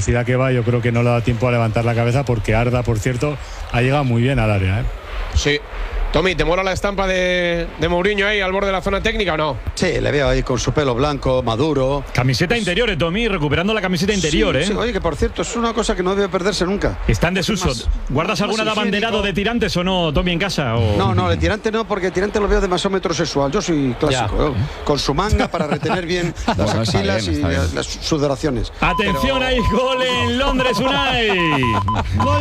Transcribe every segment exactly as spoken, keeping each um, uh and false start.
velocidad que va, yo creo que no le da tiempo a levantar la cabeza, porque Arda, por cierto, ha llegado muy bien al área, ¿eh? Sí. Tommy, ¿te mola la estampa de, de Mourinho ahí al borde de la zona técnica o no? Sí, le veo ahí con su pelo blanco, maduro. Camiseta pues, interior, eh, Tommy, recuperando la camiseta interior, sí, ¿eh? Sí, oye, que por cierto, es una cosa que no debe perderse nunca. Está en desuso. Más, ¿Guardas alguna de abanderado de tirantes o no, Tommy, en casa? O... No, no, de tirante no, porque tirante lo veo demasiado metrosexual. Yo soy clásico, ¿eh? Con su manga para retener bien las bueno, axilas bien, y bien. las sudoraciones. Atención, Pero... ahí, gol en Londres, Unai. Gol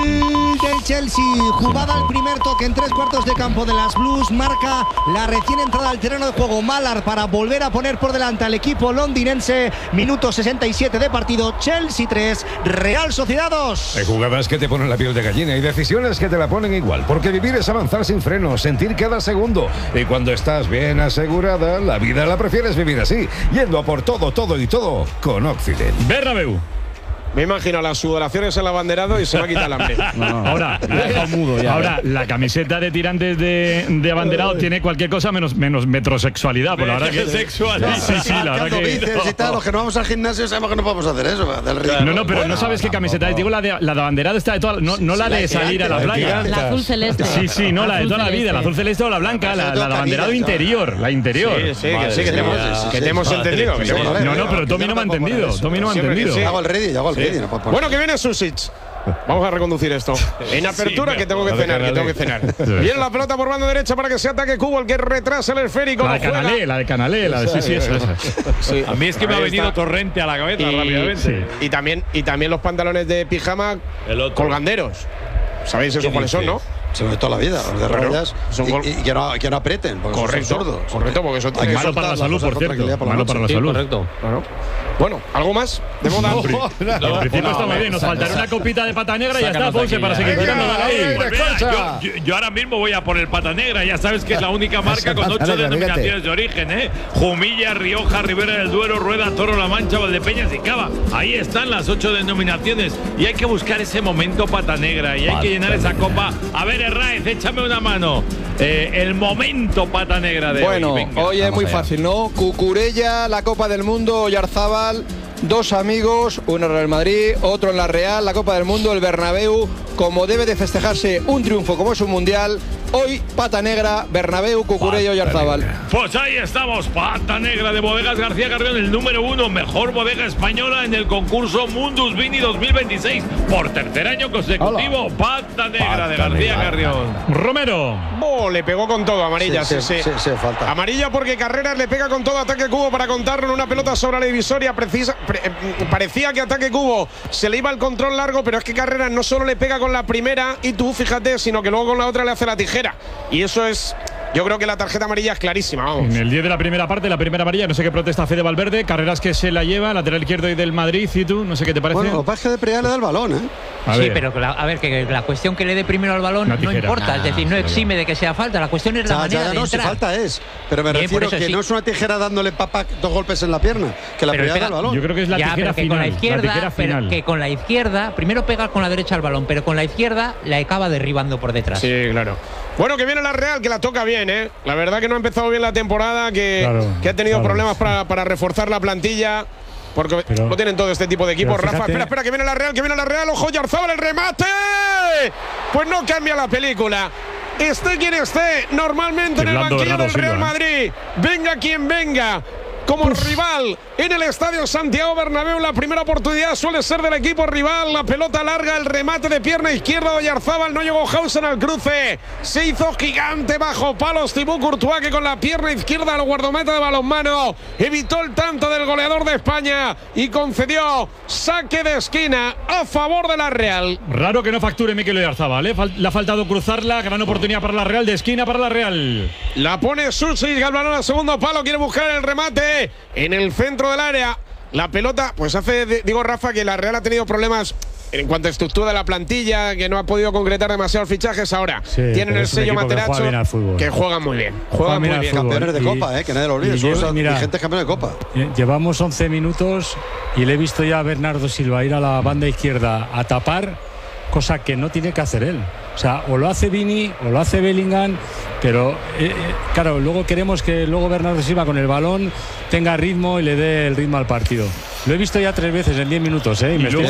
del Chelsea, jugada al primer toque en tres cuartos de campo de las Blues, marca la recién entrada al terreno de juego Mallard para volver a poner por delante al equipo londinense. Minuto sesenta y siete de partido, Chelsea tres, Real Sociedad dos. Hay jugadas que te ponen la piel de gallina y decisiones que te la ponen igual, porque vivir es avanzar sin frenos, sentir cada segundo, y cuando estás bien asegurada, la vida la prefieres vivir así, yendo a por todo, todo y todo con Occident. Bernabéu. Me imagino las sudoraciones en el abanderado y se va a quitar el hambre. No, no. Ahora, la, mudo ya, ahora la camiseta de tirantes de, de abanderado tiene cualquier cosa menos, menos metrosexualidad. Por la verdad que sexualidad. Sí, sí, sí, la verdad que y tal, los que no vamos al gimnasio sabemos que no podemos hacer eso. Del no, no, pero bueno, no sabes qué camiseta es. Digo la de, la de abanderado está de toda, no, no sí, la de salir a la playa. La azul celeste. Sí, sí, no, la de toda la vida, la azul celeste o la blanca, la, la de abanderado interior, la interior. Sí, sí, que sí, que te hemos, que te hemos entendido. No, no, pero Tommy no me ha entendido. Tommy no me ha entendido. Hago el ready, hago el ready. Bueno, que viene Susic. Vamos a reconducir esto. En apertura, sí, que tengo que cenar, que tengo que cenar. Viene la pelota por banda derecha para que se ataque Cubo, el que retrasa el esférico. La de Canalé, la de Canalé, la de sí, sí, esa, esa. Sí. A mí es que me ha venido está. Torrente a la cabeza y, rápidamente. Sí. Y también, y también los pantalones de pijama colganderos. ¿Sabéis eso cuáles son, no? Se ve toda la vida, los de rayas. Bueno, y, y que, no, que no aprieten, porque correcto, son sordos. Correcto, porque eso es malo para la salud, por cierto. Malo para la salud. Correcto. Claro. Bueno, ¿algo más? De moda. No, no, no, en principio está muy bien. Nos faltará una copita de pata negra y ya está, Ponce, para seguir tirando ahí. Pues mira, yo, yo, yo ahora mismo voy a por el pata negra. Ya sabes que es la única marca con ocho denominaciones de origen, ¿eh? Jumilla, Rioja, Ribera del Duero, Rueda, Toro, La Mancha, Valdepeñas y Cava. Ahí están las ocho denominaciones. Y hay que buscar ese momento pata negra. Y hay que llenar esa copa. A ver, Herráez, échame una mano. Eh, el momento pata negra de bueno, hoy. Bueno, hoy es muy fácil, ¿no? Cucurella, la Copa del Mundo, Oyarzábal, dos amigos, uno en Real Madrid, otro en la Real, la Copa del Mundo, el Bernabéu, como debe de festejarse un triunfo como es un mundial. Hoy, pata negra, Bernabéu, Cucurella, Oyarzábal. Pues ahí estamos, pata negra de Bodegas García Carrión, el número uno, mejor bodega española en el concurso Mundus Vini dos mil veintiséis. Por tercer año consecutivo, Hola. pata negra pata de García negra. Carrión. Romero. Oh, le pegó con todo, amarilla, sí, sí, sí. sí, sí falta. Amarilla porque Carreras le pega con todo, ataque Cubo para contarlo en una pelota sobre la divisoria. Precisa, pre, eh, parecía que ataque Cubo se le iba el control largo, pero es que Carreras no solo le pega con la primera y tú, fíjate, sino que luego con la otra le hace la tijera. Y eso es, yo creo que la tarjeta amarilla es clarísima, vamos. En el diez de la primera parte, la primera amarilla, no sé qué protesta Fede Valverde, Carreras que se la lleva, lateral izquierdo y del Madrid, y tú, no sé qué te parece. Bueno, lo que pasa es que de Priá le da el balón, ¿eh? A sí, ver. pero la, a ver, que la cuestión que le dé primero al balón no, no importa, nah, es decir, no exime de que sea falta, la cuestión es la ya, manera ya, de no, entrar. Si falta es, pero me Bien, refiero que sí. no es una tijera dándole papá dos golpes en la pierna, que la Priá da el balón. Yo creo que es la ya, tijera que final. Con la izquierda, la tijera final. Pero que con la izquierda, primero pega con la derecha al balón, pero con la izquierda la acaba derribando por detrás. Sí, claro. Bueno, que viene la Real, que la toca bien, ¿eh? La verdad que no ha empezado bien la temporada, que, claro, que ha tenido claro, problemas sí. para, para reforzar la plantilla. Porque pero, no tienen todo este tipo de equipos. Rafa, espera, espera, que viene la Real, que viene la Real. Ojo, Oyarzábal, el remate. Pues no cambia la película. Esté quien esté, normalmente en el banquillo del Real Madrid. Venga quien venga. Como Uf. rival en el estadio Santiago Bernabéu, la primera oportunidad suele ser del equipo rival. La pelota larga, el remate de pierna izquierda de Oyarzábal, no llegó Hausen al cruce, se hizo gigante bajo palos Thibaut Courtois, que con la pierna izquierda al guardameta de balonmano evitó el tanto del goleador de España y concedió saque de esquina a favor de la Real. Raro que no facture Mikel Oyarzábal, ¿eh? Le ha faltado cruzarla, gran oportunidad para la Real, de esquina para la Real. La pone Susic, Galvanón al segundo palo, quiere buscar el remate en el centro del área. La pelota, pues hace, digo Rafa, que la Real ha tenido problemas en cuanto a estructura de la plantilla, que no ha podido concretar demasiados fichajes. Ahora sí, tienen el sello Materazzo, que, que juegan muy bien. Juegan muy bien. Campeones de Copa, eh, que nadie lo olvide. Son los vigentes campeones de Copa. Llevamos once minutos y le he visto ya a Bernardo Silva ir a la banda izquierda a tapar, cosa que no tiene que hacer él. O sea, o lo hace Vini o lo hace Bellingham, pero eh, eh, claro, luego queremos que luego Bernardo Silva con el balón tenga ritmo y le dé el ritmo al partido. Lo he visto ya tres veces en diez minutos, ¿eh? Y, y me